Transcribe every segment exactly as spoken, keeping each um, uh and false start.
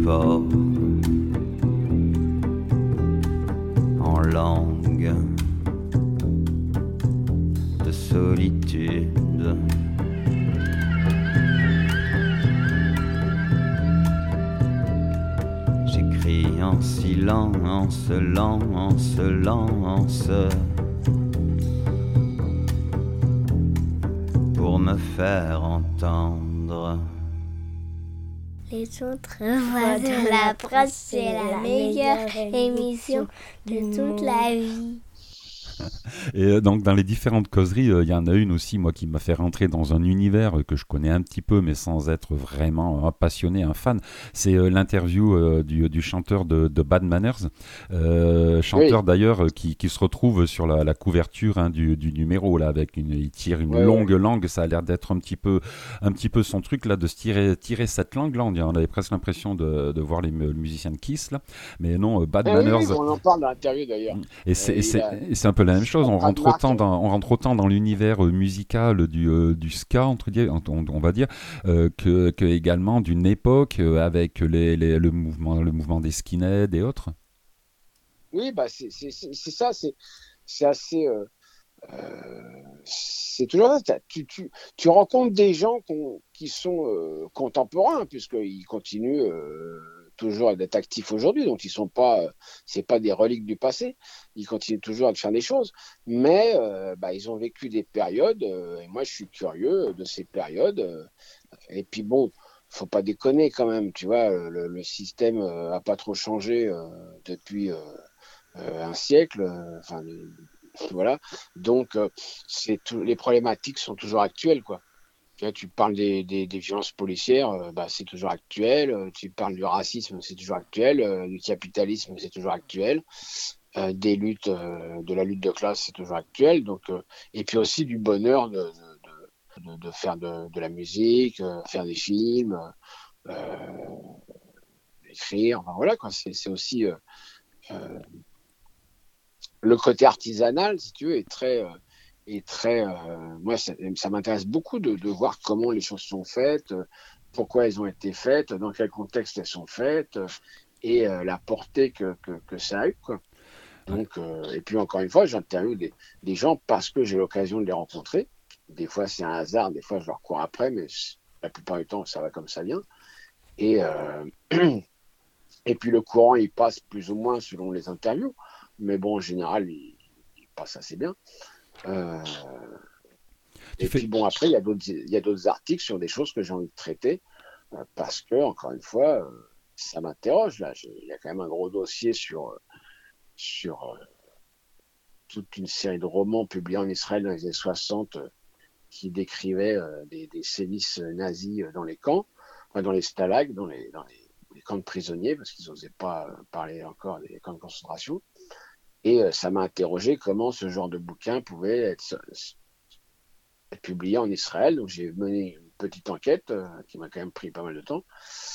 fort en langue de solitude. J'écris en silence, lance, lance, pour me faire entendre. Les autres voix de la presse, c'est la meilleure émission de toute la vie. Et donc dans les différentes causeries, il euh, y en a une aussi moi qui m'a fait rentrer dans un univers que je connais un petit peu mais sans être vraiment un passionné, un fan. C'est euh, l'interview euh, du, du chanteur de, de Bad Manners, euh, chanteur oui. d'ailleurs qui, qui se retrouve sur la, la couverture hein, du, du numéro là avec une, il tire une ouais, longue ouais. langue. Ça a l'air d'être un petit peu, un petit peu son truc là de se tirer, tirer cette langue là. On, on avait presque l'impression de, de voir les musiciens de Kiss là, mais non Bad eh Manners. Oui, oui, on en parle dans l'interview d'ailleurs. Et c'est, et c'est, a... et c'est un peu la même chose. On rentre autant dans, on rentre autant dans l'univers euh, musical du, euh, du ska, entre, on, on va dire, euh, que, que également d'une époque euh, avec les, les, le, mouvement, le mouvement des skinheads et autres. Oui, bah c'est, c'est, c'est, c'est ça, c'est, c'est assez... Euh, euh, c'est toujours ça. Tu, tu, tu rencontres des gens qui sont euh, contemporains, puisqu'ils continuent... Euh, toujours d'être actifs aujourd'hui, donc ils sont pas, euh, c'est pas des reliques du passé, ils continuent toujours à faire des choses, mais euh, bah, ils ont vécu des périodes, euh, et moi je suis curieux de ces périodes, euh, et puis bon, faut pas déconner quand même, tu vois, le, le système euh, a pas trop changé euh, depuis euh, euh, un siècle, enfin euh, voilà, donc euh, c'est tout, les problématiques sont toujours actuelles, quoi. Tu parles des, des, des violences policières, euh, bah, c'est toujours actuel. Euh, tu parles du racisme, c'est toujours actuel. Euh, du capitalisme, c'est toujours actuel. Euh, des luttes, euh, de la lutte de classe, c'est toujours actuel. Donc, euh, et puis aussi du bonheur de, de, de, de faire de, de la musique, euh, faire des films, euh, écrire. Enfin, voilà, quoi. C'est, c'est aussi euh, euh, le côté artisanal, si tu veux, est très. Euh, Et très, euh, moi, ça, ça m'intéresse beaucoup de, de voir comment les choses sont faites, euh, pourquoi elles ont été faites, dans quel contexte elles sont faites, euh, et euh, la portée que, que, que ça a eu, quoi. Donc, euh, et puis encore une fois, j'interviewe des, des gens parce que j'ai l'occasion de les rencontrer. Des fois, c'est un hasard, des fois, je leur cours après, mais la plupart du temps, ça va comme ça vient. Et, euh, et puis, le courant, il passe plus ou moins selon les interviews, mais bon, en général, il, il passe assez bien. Euh, et fais... puis bon, après, il y a d'autres, il y a d'autres articles sur des choses que j'ai envie de traiter euh, parce que, encore une fois, euh, ça m'interroge. Là, j'ai, il y a quand même un gros dossier sur, sur euh, toute une série de romans publiés en Israël dans les années soixante euh, qui décrivaient euh, des, des sévices nazis dans les camps, enfin, dans les stalags, dans les, dans les, les camps de prisonniers, parce qu'ils n'osaient pas parler encore des camps de concentration. Et euh, ça m'a interrogé comment ce genre de bouquin pouvait être, être publié en Israël. Donc j'ai mené une petite enquête euh, qui m'a quand même pris pas mal de temps.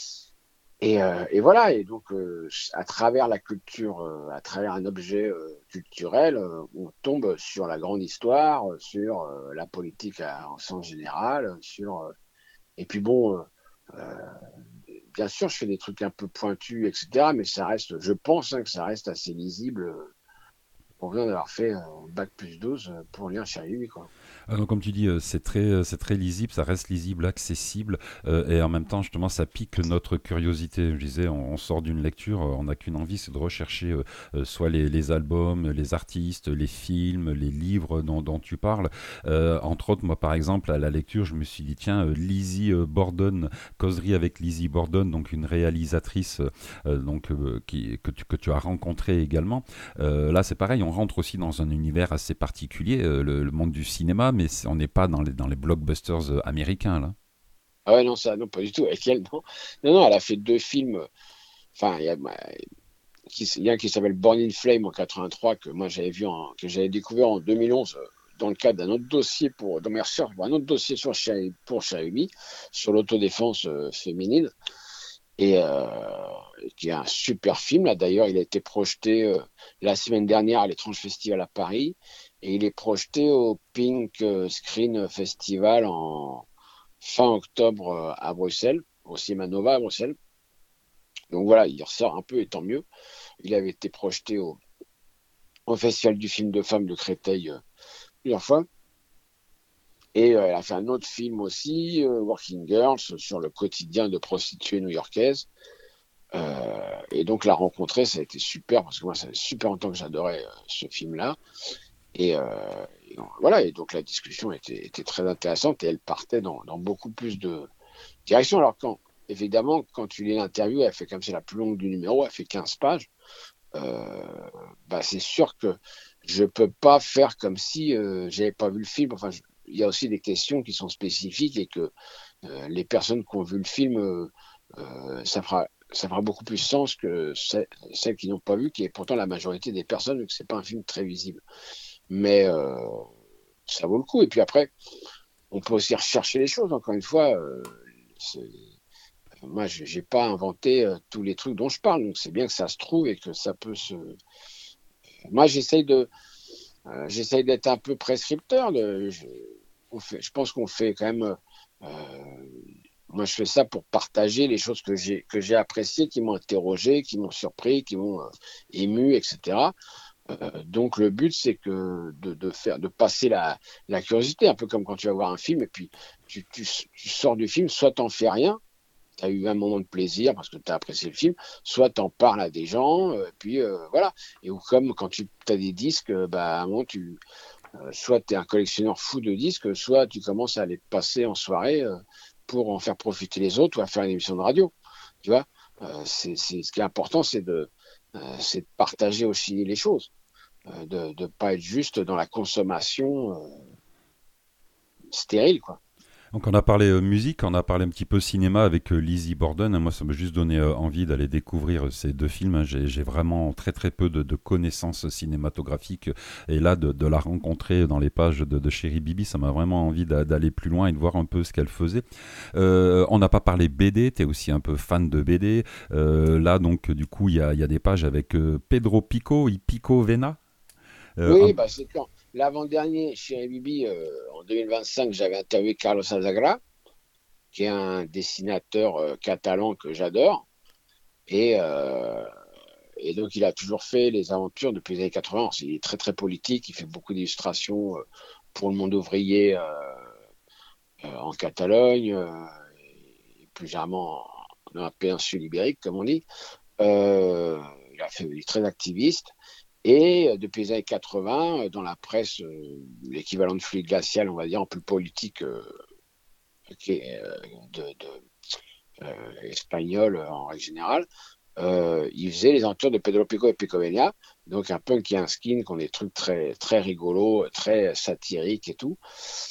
Et, euh, et voilà, et donc euh, à travers la culture, euh, à travers un objet euh, culturel, euh, on tombe sur la grande histoire, sur euh, la politique à, en sens général, sur... Euh, et puis bon... Euh, euh, bien sûr, je fais des trucs un peu pointus, et cetera. Mais ça reste, je pense hein, que ça reste assez lisible... Euh, on vient d'avoir fait un bac plus douze pour lire Chérie Ubi, quoi. Euh, donc, comme tu dis, euh, c'est très, c'est très lisible, ça reste lisible, accessible, euh, et en même temps, justement, ça pique notre curiosité. Je disais, on, on sort d'une lecture, euh, on n'a qu'une envie, c'est de rechercher euh, euh, soit les, les albums, les artistes, les films, les livres dont, dont tu parles. Euh, entre autres, moi, par exemple, à la lecture, je me suis dit, tiens, euh, Lizzie euh, Borden, causerie avec Lizzie Borden, donc une réalisatrice euh, donc, euh, qui, que, tu, que tu as rencontrée également. Euh, là, c'est pareil, on rentre aussi dans un univers assez particulier, euh, le, le monde du cinéma, mais on n'est pas dans les, dans les blockbusters euh, américains, là. Ah ouais, non, ça, non, pas du tout. Avec elle, non. Non, non, elle a fait deux films. Enfin, il y a, il y a un qui s'appelle Born in Flame en quatre-vingt-trois, que moi j'avais vu, en, que j'avais découvert en deux mille onze, dans le cadre d'un autre dossier pour, dans mes recherches, pour un autre dossier sur, pour Chérie Ubi, sur l'autodéfense euh, féminine. Et euh, qui est un super film. Là, d'ailleurs, il a été projeté euh, la semaine dernière à l'Étrange Festival à Paris, et il est projeté au Pink Screen Festival en fin octobre euh, à Bruxelles, au Cinéma Nova à Bruxelles. donc voilà, il ressort un peu et tant mieux. Il avait été projeté au, au Festival du film de femmes de Créteil euh, plusieurs fois. Et euh, elle a fait un autre film aussi, euh, Working Girls, sur le quotidien de prostituées new-yorkaises. Euh, et donc la rencontrer, ça a été super, parce que moi, ça fait super longtemps que j'adorais euh, ce film-là. Et, euh, et voilà, et donc la discussion était, était très intéressante et elle partait dans, dans beaucoup plus de directions. Alors quand, évidemment, quand tu lis l'interview, elle fait comme c'est la plus longue du numéro, elle fait quinze pages. Euh, bah c'est sûr que je peux pas faire comme si euh, j'avais pas vu le film. Enfin, je, il y a aussi des questions qui sont spécifiques et que euh, les personnes qui ont vu le film, euh, euh, ça fera ça fera beaucoup plus sens que celles, celles qui n'ont pas vu, qui est pourtant la majorité des personnes, vu que c'est pas un film très visible. Mais euh, ça vaut le coup. Et puis après, on peut aussi rechercher les choses. Encore une fois, euh, moi, je n'ai pas inventé euh, tous les trucs dont je parle. Donc, c'est bien que ça se trouve et que ça peut se. Moi, j'essaye de, euh, j'essaye d'être un peu prescripteur. De, je, on fait, je pense qu'on fait quand même. Euh, moi, je fais ça pour partager les choses que j'ai que j'ai appréciées, qui m'ont interrogé, qui m'ont surpris, qui m'ont euh, ému, et cetera. Euh, donc le but c'est que de, de faire de passer la, la curiosité, un peu comme quand tu vas voir un film et puis tu, tu, tu sors du film, soit t'en fais rien, tu as eu un moment de plaisir parce que tu as apprécié le film, soit t'en parles à des gens, euh, puis euh, voilà. Et ou comme quand tu as des disques, euh, bah, à un moment tu euh, soit tu es un collectionneur fou de disques, soit tu commences à les passer en soirée euh, pour en faire profiter les autres ou à faire une émission de radio, tu vois. Euh, c'est, c'est, ce qui est important, c'est de Euh, c'est de partager aussi les choses, euh, de ne pas être juste dans la consommation euh, stérile, quoi. Donc on a parlé euh, musique, on a parlé un petit peu cinéma avec euh, Lizzie Borden. Moi, ça m'a juste donné euh, envie d'aller découvrir euh, ces deux films. Hein. J'ai, j'ai vraiment très très peu de, de connaissances cinématographiques. Et là, de, de la rencontrer dans les pages de, de Chérie Bibi, ça m'a vraiment envie d'a, d'aller plus loin et de voir un peu ce qu'elle faisait. Euh, on n'a pas parlé B D, tu es aussi un peu fan de B D. Euh, là, donc, du coup, il y a, y a des pages avec euh, Pedro Pico et Pico Vena. Euh, Oui, un... bah, c'est quand l'avant-dernier, Chérie Bibi, euh, en deux mille vingt-cinq, j'avais interviewé Carlos Azagra, qui est un dessinateur euh, catalan que j'adore. Et, euh, et donc, il a toujours fait les aventures depuis les années quatre-vingts. Il est très, très politique. Il fait beaucoup d'illustrations euh, pour le monde ouvrier euh, euh, en Catalogne, euh, et plus généralement dans la péninsule ibérique, comme on dit. Euh, il, a fait, il est très activiste. Et euh, depuis les années quatre-vingts, euh, dans la presse, euh, l'équivalent de fluide glacial, on va dire, un peu politique, euh, qui est, euh, de, de, euh, espagnol euh, en règle générale, euh, il faisait les aventures de Pedro Pico et Pico Venia, donc un punk qui a un skin, qui ont des trucs très, très rigolos, très satiriques et tout.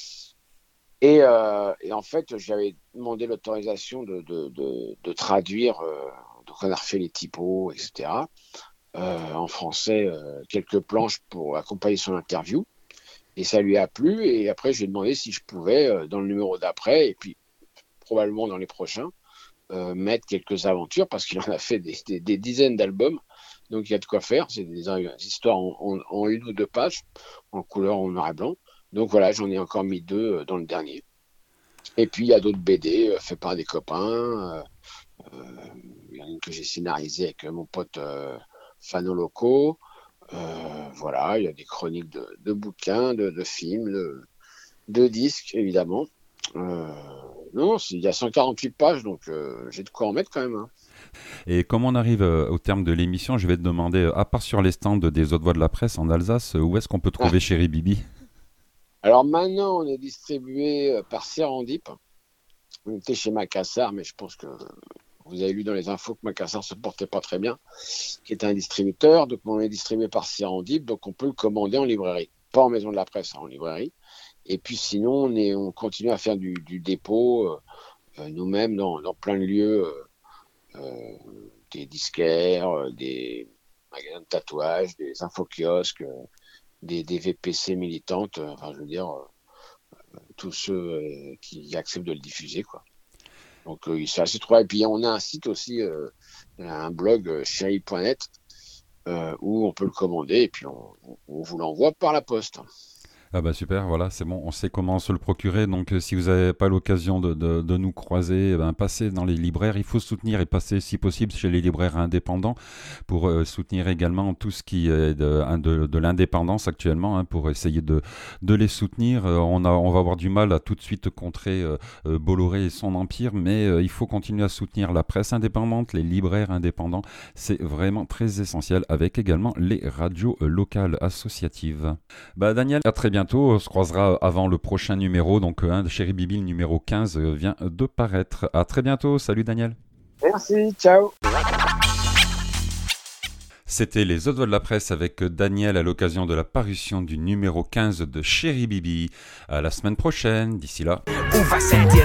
Et, euh, et en fait, j'avais demandé l'autorisation de, de, de, de traduire, euh, donc on a refait les typos, et cetera, euh, en français, euh, quelques planches pour accompagner son interview. Et ça lui a plu. Et après, je lui ai demandé si je pouvais, euh, dans le numéro d'après, et puis probablement dans les prochains, euh, mettre quelques aventures, parce qu'il en a fait des, des, des dizaines d'albums. Donc il y a de quoi faire. C'est des, des histoires en, en, en une ou deux pages, en couleur, en noir et blanc. Donc voilà, j'en ai encore mis deux euh, dans le dernier. Et puis il y a d'autres B D euh, faits par des copains. Euh, euh, il y en a une que j'ai scénarisée avec mon pote euh, Fano Loco. Euh, voilà, il y a des chroniques de, de bouquins, de, de films, de, de disques, évidemment. Euh, non, il y a cent quarante-huit pages, donc euh, j'ai de quoi en mettre quand même. Hein. Et comme on arrive euh, au terme de l'émission, je vais te demander, euh, à part sur les stands des autres voix de la presse en Alsace, euh, où est-ce qu'on peut trouver ah. Chérie Bibi ? Alors maintenant, on est distribué euh, par Serendip. On était chez Macassar, mais je pense que vous avez lu dans les infos que Macassar se portait pas très bien, qui est un distributeur. Donc on est distribué par Serendip, donc on peut le commander en librairie. Pas en maison de la presse, hein, en librairie. Et puis sinon, on, est, on continue à faire du, du dépôt, euh, nous-mêmes, dans, dans plein de lieux, euh, euh, des disquaires, euh, des magasins de tatouage, des infokiosques, euh, des, des V P C militantes, euh, enfin je veux dire, euh, tous ceux euh, qui acceptent de le diffuser, quoi. Donc euh, c'est assez trouvé. Et puis on a un site aussi, euh, un blog euh, chérie point net, euh, où on peut le commander et puis on, on vous l'envoie par la poste. Ah bah super, voilà, c'est bon, on sait comment se le procurer. Donc euh, si vous n'avez pas l'occasion de, de, de nous croiser, eh ben, passez dans les libraires. Il faut soutenir et passer si possible chez les libraires indépendants pour euh, soutenir également tout ce qui est de, de, de l'indépendance actuellement, hein, pour essayer de, de les soutenir. Euh, on, a, on va avoir du mal à tout de suite contrer euh, euh, Bolloré et son empire, mais euh, il faut continuer à soutenir la presse indépendante, les libraires indépendants. C'est vraiment très essentiel, avec également les radios euh, locales associatives. Bah Daniel, à très bientôt. On se croisera avant le prochain numéro. Donc, hein, Chéri Bibi, le numéro quinze vient de paraître. À très bientôt. Salut Daniel. Merci, ciao. C'était les autres voix de la presse avec Daniel à l'occasion de la parution du numéro quinze de Chéri Bibi. À la semaine prochaine. D'ici là.